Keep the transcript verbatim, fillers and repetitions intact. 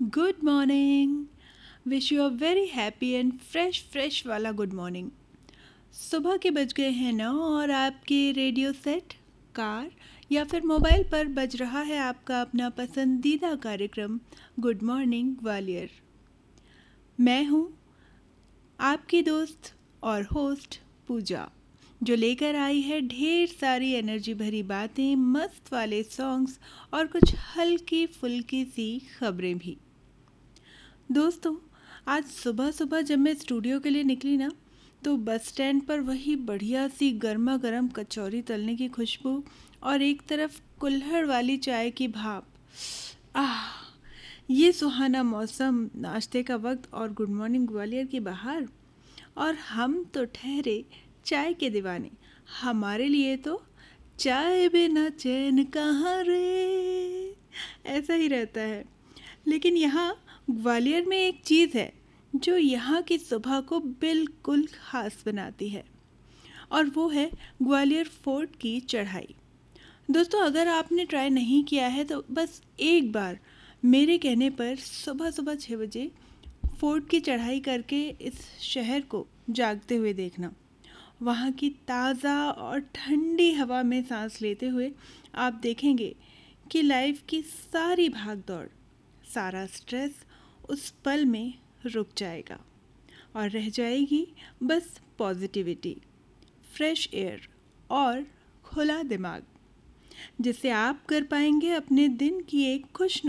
Good morning. Wish you a very happy and fresh fresh वाला good morning. सुबह के बज गए हैं नौ और आपके रेडियो सेट, कार या फिर मोबाइल पर बज रहा है आपका अपना पसंदीदा कार्यक्रम गुड मॉर्निंग ग्वालियर। मैं हूँ आपकी दोस्त और होस्ट पूजा, जो लेकर आई है ढेर सारी एनर्जी भरी बातें, मस्त वाले सॉन्ग्स और कुछ हल्की फुल्की सी खबरें भी। दोस्तों, आज सुबह सुबह जब मैं स्टूडियो के लिए निकली ना, तो बस स्टैंड पर वही बढ़िया सी गर्मा गर्म कचौरी तलने की खुशबू और एक तरफ कुल्हड़ वाली चाय की भाप। आह, ये सुहाना मौसम, नाश्ते का वक्त और गुड मॉर्निंग ग्वालियर की बहार। और हम तो ठहरे चाय के दीवाने। हमारे लिए तो चाय बिना चैन कहाँ रे, ऐसा ही रहता है। लेकिन यहाँ ग्वालियर में एक चीज़ है जो यहाँ की सुबह को बिल्कुल ख़ास बनाती है, और वो है ग्वालियर फोर्ट की चढ़ाई। दोस्तों, अगर आपने ट्राई नहीं किया है तो बस एक बार मेरे कहने पर सुबह सुबह छः बजे फोर्ट की चढ़ाई करके इस शहर को जागते हुए देखना। वहाँ की ताज़ा और ठंडी हवा में सांस लेते हुए आप देखेंगे कि लाइफ की सारी भाग दौड़, सारा स्ट्रेस उस पल में रुक जाएगा और रह जाएगी बस पॉजिटिविटी, फ्रेश एयर और खुला दिमाग, जिससे आप कर पाएंगे अपने दिन की एक खुश